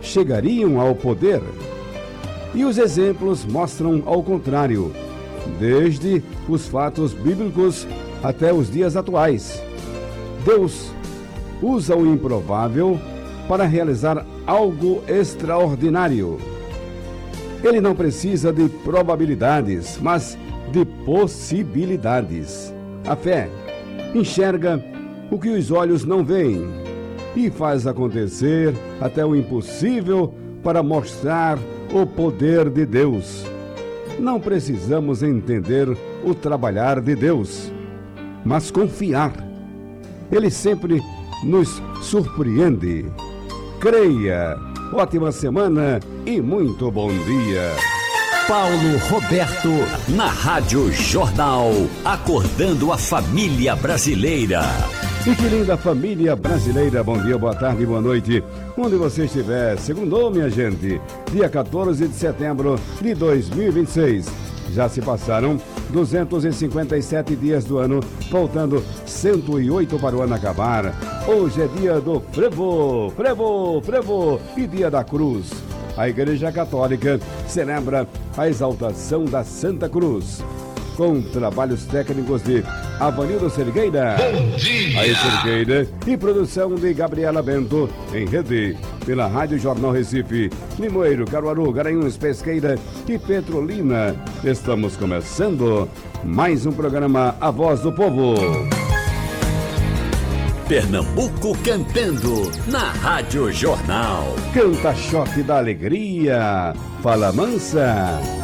chegariam ao poder. E os exemplos mostram ao contrário, desde os fatos bíblicos até os dias atuais. Deus usa o improvável para realizar algo extraordinário. Ele não precisa de probabilidades, mas de possibilidades. A fé enxerga o que os olhos não veem e faz acontecer até o impossível para mostrar o poder de Deus. Não precisamos entender o trabalhar de Deus, mas confiar. Ele sempre nos surpreende. Creia! Ótima semana e muito bom dia! Paulo Roberto, na Rádio Jornal, acordando a família brasileira. E que linda família brasileira, bom dia, boa tarde, boa noite, onde você estiver. Segundou, minha gente, dia 14 de setembro de 2026. Já se passaram 257 dias do ano, faltando 108 para o ano acabar. Hoje é dia do Frevo, Frevo, Frevo e dia da Cruz. A Igreja Católica celebra a exaltação da Santa Cruz, com trabalhos técnicos de Avanildo Cerqueira, aí Cerqueira, e produção de Gabriela Bento, em rede pela Rádio Jornal Recife, Limoeiro, Caruaru, Garanhuns, Pesqueira e Petrolina. Estamos começando mais um programa A Voz do Povo. Pernambuco cantando na Rádio Jornal. Canta choque da alegria, fala mansa.